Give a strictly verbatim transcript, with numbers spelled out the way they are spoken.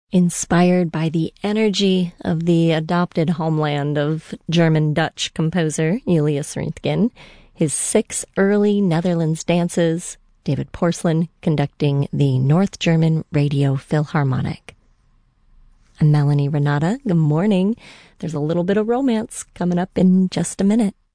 Inspired by the energy of the adopted homeland of German-Dutch composer Julius Röntgen, his six early Netherlands dances, David Porcelain conducting the North German Radio Philharmonic. I'm Melanie Renata. Good morning. There's a little bit of romance coming up in just a minute.